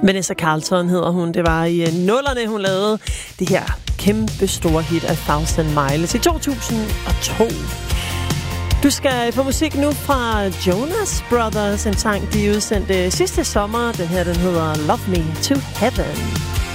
Vanessa Carlton hedder hun. Det var i nullerne, hun lavede det her kæmpe store hit af 1000 Miles i 2002. Du skal få musik nu fra Jonas Brothers, en sang, de udsendte sidste sommer. Den her, den hedder Love Me to Heaven.